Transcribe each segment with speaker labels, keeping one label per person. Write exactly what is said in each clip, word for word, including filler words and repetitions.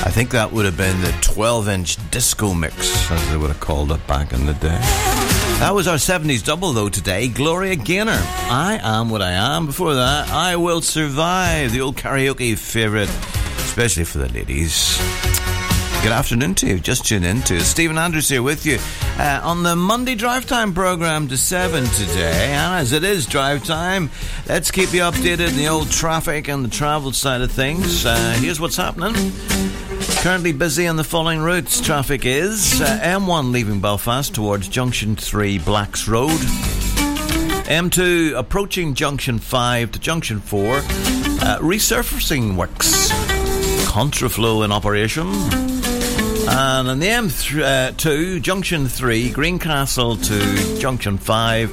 Speaker 1: I think that would have been the twelve-inch disco mix, as they would have called it back in the day. That was our seventies double, though, today. Gloria Gaynor, I Am What I Am. Before that, I Will Survive, the old karaoke favourite, especially for the ladies. Good afternoon to you. Just tune in to Stephen Andrews here with you uh, on the Monday Drive Time programme to seven today. And as it is Drive Time, let's keep you updated in the old traffic and the travel side of things. Uh, here's what's happening. Currently busy on the following routes. Traffic is uh, M one leaving Belfast towards Junction three Blacks Road. M two approaching Junction five to Junction four. Uh, resurfacing works. Contraflow in operation. And on the M two, Junction three, Greencastle to Junction five.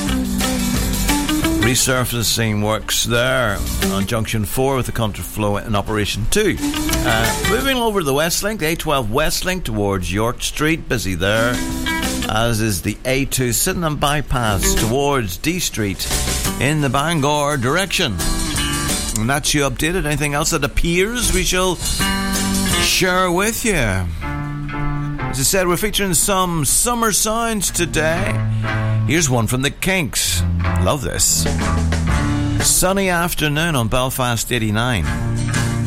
Speaker 1: Resurfacing works there on Junction four with the contraflow in operation two. Uh, moving over to the Westlink, the A twelve Westlink towards York Street, busy there. As is the A two Sydenham Bypass towards D Street in the Bangor direction. And that's you updated. Anything else that appears we shall share with you. As I said, we're featuring some summer sounds today. Here's one from the Kinks. Love this. Sunny afternoon on Belfast eighty-nine.